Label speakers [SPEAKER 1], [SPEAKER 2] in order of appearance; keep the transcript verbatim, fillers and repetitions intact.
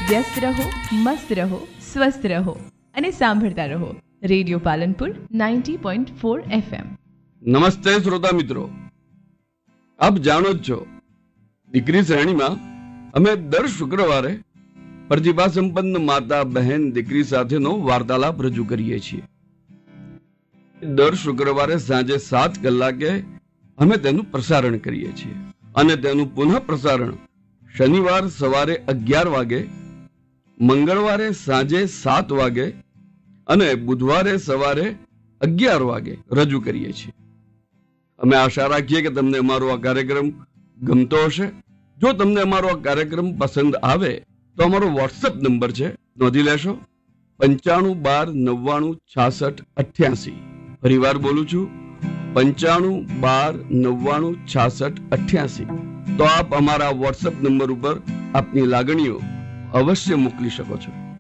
[SPEAKER 1] વ્યસ્ત રહો, મસ્ત રહો, સ્વસ્થ રહો અને સાંભળતા રહો radio Palanpur ninety point four FM.
[SPEAKER 2] નમસ્તે શ્રોતા મિત્રો, આપ જાણો જ છો દીકરી શ્રેણીમાં અમે દર શુક્રવારે પ્રતિભા સંપન્ન માતા બહેન દીકરી સાથેનો વાર્તાલાપ રજૂ કરીએ છીએ. દર શુક્રવારે સાંજે સાત કલાકે અમે તેનું પ્રસારણ કરીએ છીએ અને તેનું પુનઃ પ્રસારણ શનિવાર સવારે અગિયાર વાગે, મંગળવારે સાંજે સાત વાગે અને બુધવારે સવારે અગિયાર વાગે રજૂ કરીએ છીએ. અમે આશા રાખીએ કે તમને અમારો આ કાર્યક્રમ ગમતો હશે. જો તમને અમારો આ કાર્યક્રમ પસંદ આવે તો અમારો વોટ્સએપ નંબર છે, નોંધી લેશો, પંચાણું બાર નવ્વાણું છાસઠ અઠ્યાસી. ફરીવાર બોલું છું, પંચાણું બાર નવ્વાણું છાસઠ અઠ્યાસી. તો આપ અમારા વોટ્સએપ નંબર ઉપર આપની લાગણીઓ અવશ્ય મોકલી શકો છો.